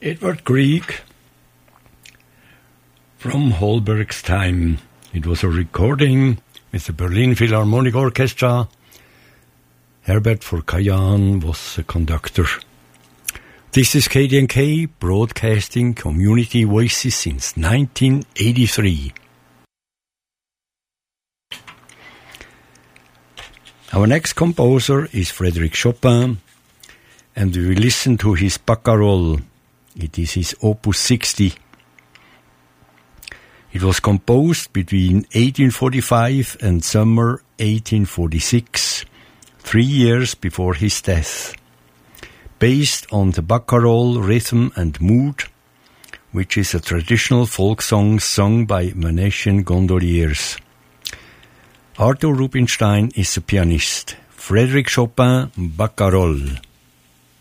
Edward Grieg from Holberg's time. It was a recording with the Berlin Philharmonic Orchestra. Herbert Forcaillan was the conductor. This is KDNK, broadcasting community voices since 1983. Our next composer is Frédéric Chopin, and we will listen to his Barcarolle. It is his Opus 60. It was composed between 1845 and summer 1846, 3 years before his death, based on the Barcarolle rhythm and mood, which is a traditional folk song sung by Venetian gondoliers. Arthur Rubinstein is the pianist. Frédéric Chopin, Barcarolle.